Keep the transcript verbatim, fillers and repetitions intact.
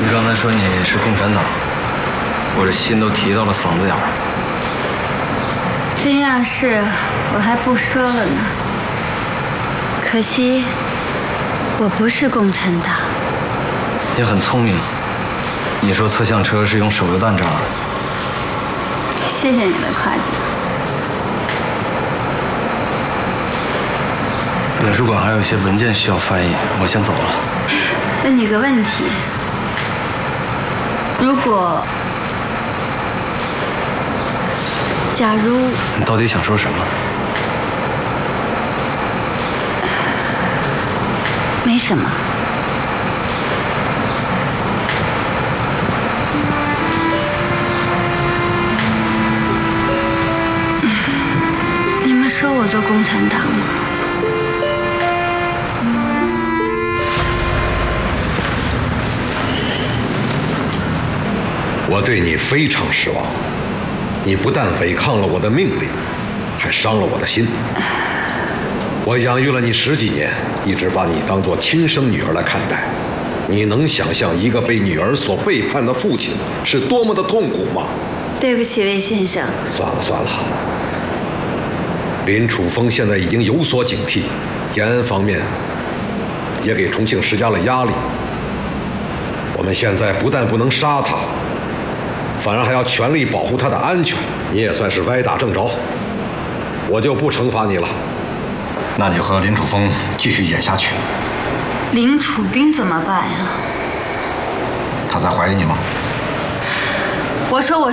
你刚才说你是共产党，我这心都提到了嗓子眼儿。 真要是我还不说了呢。可惜我不是共产党。 你很聪明，你说侧向车是用手榴弹炸的。 谢谢你的夸奖。 领事馆还有一些文件需要翻译，我先走了。 问你个问题，如果，假如你到底想说什么？ 没什么。你们说我做共产党吗？ 我对你非常失望，你不但违抗了我的命令，还伤了我的心。我养育了你十几年，一直把你当作亲生女儿来看待。你能想象一个被女儿所背叛的父亲是多么的痛苦吗？ 对不起，魏先生。 算了算了，林楚风现在已经有所警惕，延安方面也给重庆施加了压力。我们现在不但不能杀他，反而还要全力保护他的安全。你也算是歪打正着，我就不惩罚你了。 那你和林楚风继续演下去。 林楚斌怎么办呀？ 他在怀疑你吗？ 我说我。